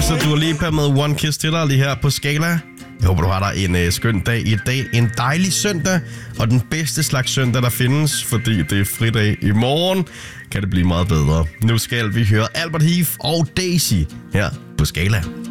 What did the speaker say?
så Dua Lipa med One Kiss til dig lige her på Skala. Jeg håber, du har dig en skøn dag i dag. En dejlig søndag, og den bedste slags søndag, der findes, fordi det er fridag i morgen, kan det blive meget bedre. Nu skal vi høre Albert Heath og Daisy her på Skala.